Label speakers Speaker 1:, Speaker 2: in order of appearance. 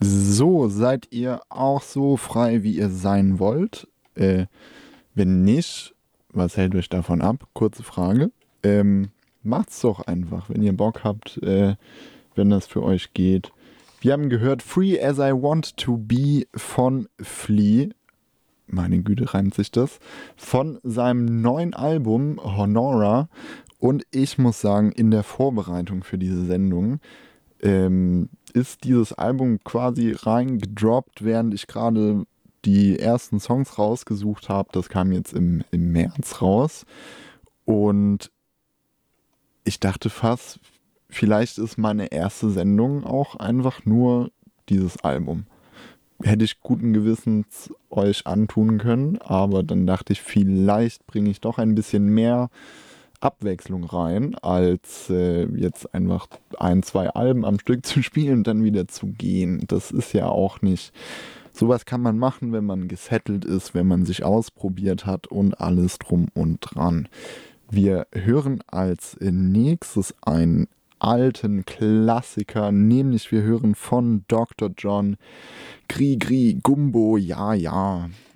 Speaker 1: So, seid ihr auch so frei, wie ihr sein wollt? Wenn nicht, was hält euch davon ab? Kurze Frage. Macht's doch einfach, wenn ihr Bock habt, wenn das für euch geht. Wir haben gehört Free as I Want to Be von Flea. Meine Güte, reimt sich das. Von seinem neuen Album Honora. Und ich muss sagen, in der Vorbereitung für diese Sendung ist dieses Album quasi reingedroppt, während ich gerade die ersten Songs rausgesucht habe. Das kam jetzt im März raus. Und ich dachte fast, vielleicht ist meine erste Sendung auch einfach nur dieses Album. Hätte ich guten Gewissens euch antun können, aber dann dachte ich, vielleicht bringe ich doch ein bisschen mehr Abwechslung rein, als jetzt einfach ein, zwei Alben am Stück zu spielen und dann wieder zu gehen. Das ist ja auch nicht. Sowas kann man machen, wenn man gesettelt ist, wenn man sich ausprobiert hat und alles drum und dran. Wir hören als nächstes einen alten Klassiker, nämlich wir hören von Dr. John Gri Gri Gumbo, ja, ja.